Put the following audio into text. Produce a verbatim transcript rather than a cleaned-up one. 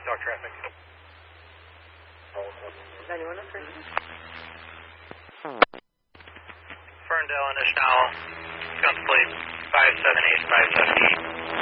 Dog traffic. Is anyone up there? Ferndale and Ishmael, guns plate five seven eight five seven eight.